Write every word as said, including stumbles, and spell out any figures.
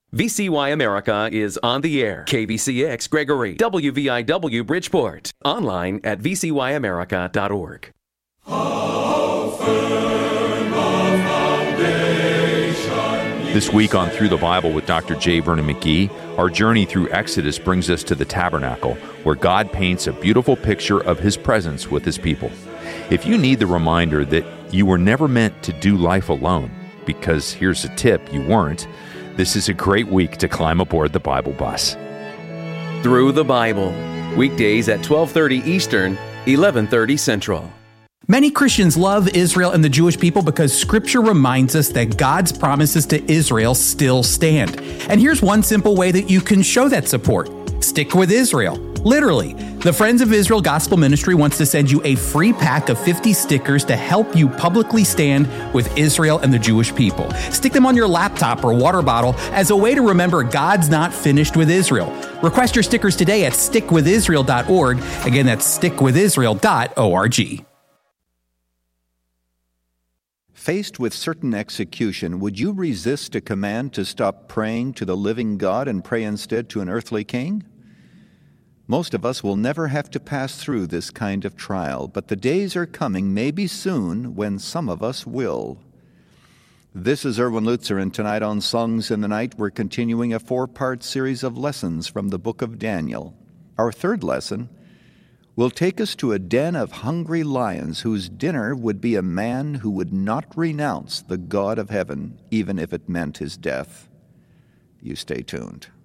V C Y America is on the air. K V C X Gregory, W V I W Bridgeport. Online at v c y america dot org. This week on Through the Bible with Doctor J. Vernon McGee, our journey through Exodus brings us to the tabernacle, where God paints a beautiful picture of His presence with His people. If you need the reminder that you were never meant to do life alone, because here's a tip, you weren't, this is a great week to climb aboard the Bible bus. Through the Bible, weekdays at twelve thirty Eastern, eleven thirty Central. Many Christians love Israel and the Jewish people because Scripture reminds us that God's promises to Israel still stand. And here's one simple way that you can show that support. Stick with Israel. Literally, the Friends of Israel Gospel Ministry wants to send you a free pack of fifty stickers to help you publicly stand with Israel and the Jewish people. Stick them on your laptop or water bottle as a way to remember God's not finished with Israel. Request your stickers today at stick with israel dot org. Again, that's stick with israel dot org. Faced with certain execution, would you resist a command to stop praying to the living God and pray instead to an earthly king? Most of us will never have to pass through this kind of trial, but the days are coming, maybe soon, when some of us will. This is Erwin Lutzer, and tonight on Songs in the Night, we're continuing a four-part series of lessons from the book of Daniel. Our third lesson will take us to a den of hungry lions whose dinner would be a man who would not renounce the God of heaven, even if it meant his death. You stay tuned.